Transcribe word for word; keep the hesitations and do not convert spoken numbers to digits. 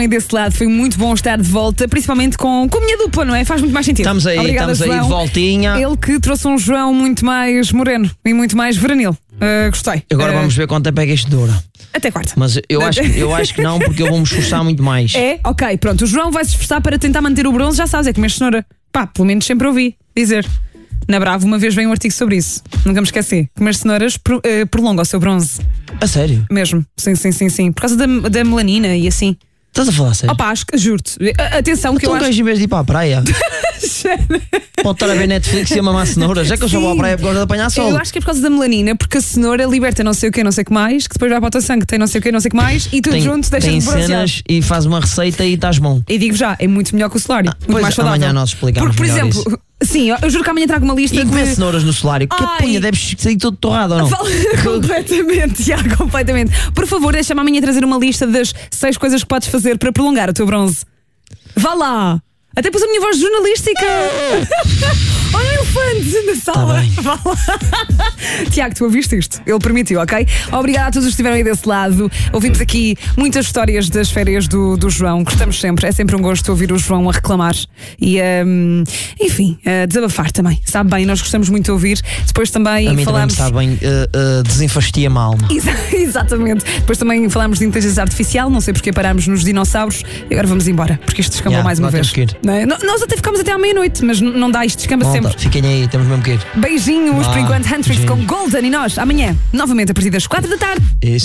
E desse lado foi muito bom estar de volta, principalmente com, com a minha dupla, não é? Faz muito mais sentido. Estamos aí, Obrigada, estamos aí João. de voltinha. Ele que trouxe um João muito mais moreno e muito mais veranil. Uh, gostei. Agora Uh, vamos ver quanto tempo é que isto dura. Até quarta. Mas eu acho, que- eu acho que não, porque eu vou me esforçar muito mais. É? Ok, pronto. O João vai se esforçar para tentar manter o bronze, já sabes, é comer cenoura. Pá, pelo menos sempre ouvi dizer. Na Bravo, uma vez veio um artigo sobre isso. Nunca me esqueci. Comer cenouras pro, uh, prolonga o seu bronze. A sério? Mesmo. Sim, sim, sim, sim. Por causa da, da melanina e assim. Estás a falar a sério? Opa, acho que juro-te. A- Atenção, que Então eu um acho. gajo em vez de ir para a praia pode estar a ver Netflix e a mamar cenouras. Já que eu só vou à Sim. praia por causa de apanhar sol. Eu acho que é por causa da melanina, porque a cenoura liberta não sei o que, não sei o que mais, que depois vai para o teu sangue, tem não sei o que, não sei o que mais, e tudo Tem, junto deixa tem de bronzear. cenas e faz uma receita e estás bom. E digo já, é muito melhor que o solário. muito pois, mais saudável. amanhã nós explicamos Porque, por melhor exemplo, sim, eu juro que amanhã trago uma lista E de. comer cenouras no solário. Que Ai. punha, deves sair todo torrado ou não? Fala- completamente, já, completamente. Por favor, deixa-me amanhã trazer uma lista das seis coisas que podes fazer para prolongar o teu bronze. Vá lá! Até pus a minha voz jornalística! Olha o elefante na sala! Tá bem. Vá lá! Tiago, tu ouviste isto? Ele permitiu, ok? Obrigada a todos os que estiveram aí desse lado. Ouvimos aqui muitas histórias das férias do, do João. Gostamos sempre, é sempre um gosto ouvir o João a reclamar e, hum, enfim, a desabafar também. Sabe bem, nós gostamos muito de ouvir. Depois também A mim falamos. também me sabem, uh, uh, desenfastia-me a alma. Exa- Exatamente. Depois também falámos de inteligência artificial, não sei porque parámos nos dinossauros e agora vamos embora, porque isto descambou Yeah, mais uma agora vez. temos que ir. Não é? No- Nós até ficámos até à meia-noite, mas n- não dá, isto descamba Malta, sempre. fiquem aí, temos mesmo que ir. Beijinhos, Vá, por enquanto, Huntrix beijinho. com Golden e nós amanhã, novamente a partir das quatro da tarde. Isso.